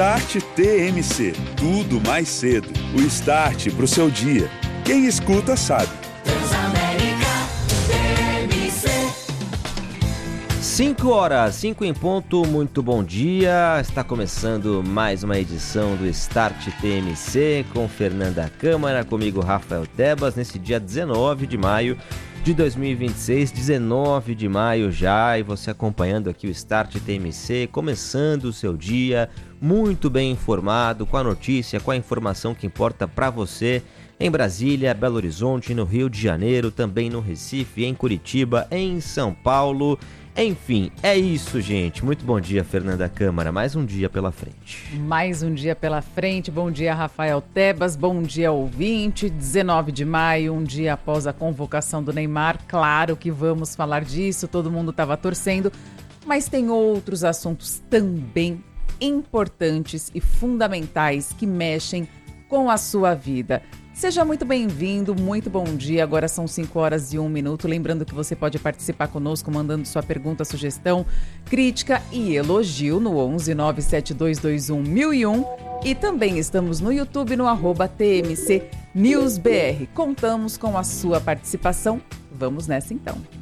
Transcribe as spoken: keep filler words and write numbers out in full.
Start T M C, tudo mais cedo. O start pro seu dia. Quem escuta sabe. Transamérica T M C. cinco horas, cinco em ponto, muito bom dia. Está começando mais uma edição do Start T M C com Fernanda Câmara, comigo Rafael Tebas, nesse dia dezenove de maio de dois mil e vinte e seis, dezenove de maio já, e você acompanhando aqui o Start T M C, começando o seu dia muito bem informado, com a notícia, com a informação que importa para você, em Brasília, Belo Horizonte, no Rio de Janeiro, também no Recife, em Curitiba, em São Paulo. Enfim, é isso, gente. Muito bom dia, Fernanda Câmara. Mais um dia pela frente. Mais um dia pela frente. Bom dia, Rafael Tebas. Bom dia, ouvinte. dezenove de maio, um dia após a convocação do Neymar. Claro que vamos falar disso, todo mundo estava torcendo. Mas tem outros assuntos também importantes e fundamentais que mexem com a sua vida. Seja muito bem-vindo, muito bom dia. Agora são cinco horas e um minuto. Lembrando que você pode participar conosco mandando sua pergunta, sugestão, crítica e elogio no onze nove sete dois dois um mil e um. E também estamos no YouTube no arroba T M C News B R. Contamos com a sua participação. Vamos nessa então.